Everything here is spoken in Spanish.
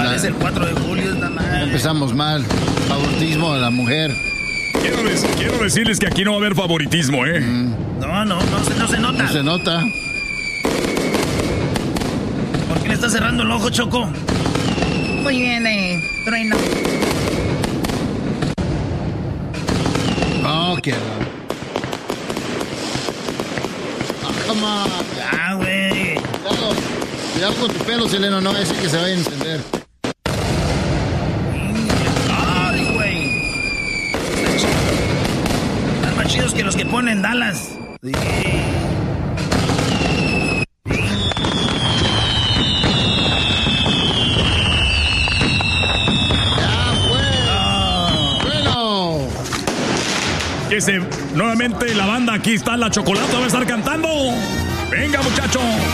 Es el 4 de julio, está mal. Empezamos mal. Favoritismo a la mujer. Quiero decirles que aquí no va a haber favoritismo, ¿eh? No se nota. No se nota. ¿Por qué le está cerrando el ojo, Choco? Muy bien, Trueno. Oh, qué come on. Ya, güey. Cuidado con tu pelo, Seleno, no es que se vaya a encender. Ay, güey. Están más chidos que los que ponen Dallas. Sí. Nuevamente la banda, aquí está la Chocolata, va a estar cantando. Venga, muchacho.